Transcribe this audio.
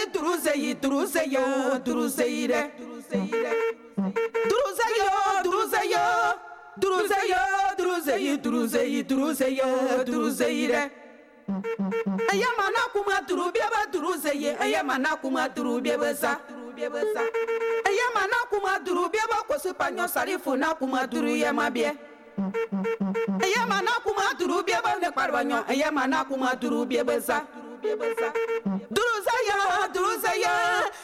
Ayamana kuma turubia ba turuzeye ayamana kuma turubia besa ayamana kuma turubia ba kosupanyo sarifu na kuma turuya mabie ayamana kuma turubia ba ne parwanyo ayamana kuma turubia besa duruzaya